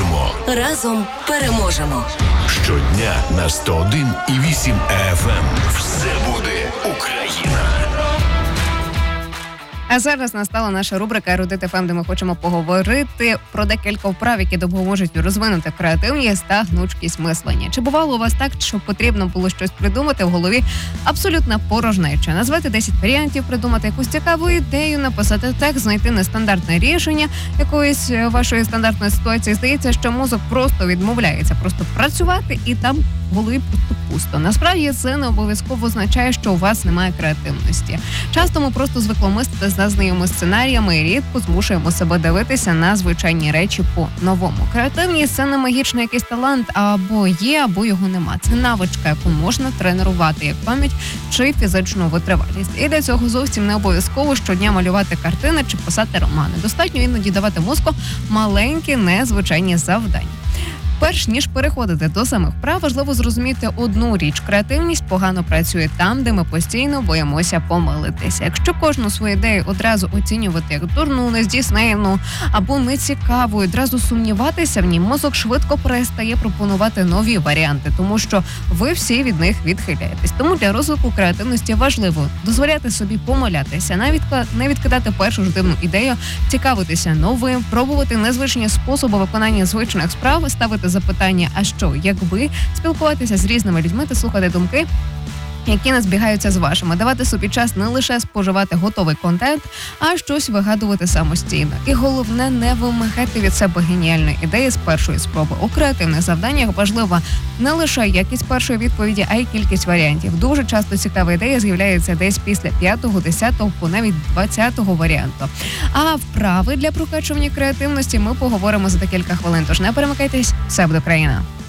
працюємо. Разом переможемо. Щодня на 101,8 FM. Все буде Україна. А зараз настала наша рубрика «Ерудит ФМ», де ми хочемо поговорити про декілька вправ, які допоможуть розвинути креативність та гнучкість мислення. Чи бувало у вас так, що потрібно було щось придумати, в голові абсолютна порожнеча? Назвати 10 варіантів, придумати якусь цікаву ідею, написати текст, знайти нестандартне рішення якоїсь вашої стандартної ситуації. Здається, що мозок просто відмовляється просто працювати, і там в голові просто пусто. Насправді це не обов'язково означає, що у вас немає креативності. Часто ми просто звикли мислити за знайомими сценаріями і рідко змушуємо себе дивитися на звичайні речі по-новому. Креативність – це не магічний якийсь талант, або є, або його нема. Це навичка, яку можна тренувати, як пам'ять чи фізичну витривалість. І для цього зовсім не обов'язково щодня малювати картини чи писати романи. Достатньо іноді давати мозку маленькі, незвичайні завдання. Перш ніж переходити до самих вправ, важливо зрозуміти одну річ. Креативність погано працює там, де ми постійно боїмося помилитися. Якщо кожну свою ідею одразу оцінювати як дурну, нездійсненну або нецікаву, одразу сумніватися в ній, мозок швидко перестає пропонувати нові варіанти, тому що ви всі від них відхиляєтесь. Тому для розвитку креативності важливо дозволяти собі помилятися, не відкидати першу ж дивну ідею, цікавитися новим, пробувати незвичні способи виконання звичних справ, ставити запитання, а що, якби, спілкуватися з різними людьми та слухати думки, які не збігаються з вашими, давати собі час не лише споживати готовий контент, а щось вигадувати самостійно. І головне, не вимагати від себе геніальної ідеї з першої спроби. У креативних завданнях важлива не лише якість першої відповіді, а й кількість варіантів. Дуже часто цікава ідея з'являється десь після 5-го, 10-го, по навіть 20-го варіанту. А вправи для прокачування креативності ми поговоримо за декілька хвилин. Тож не перемикайтесь, все буде Україна.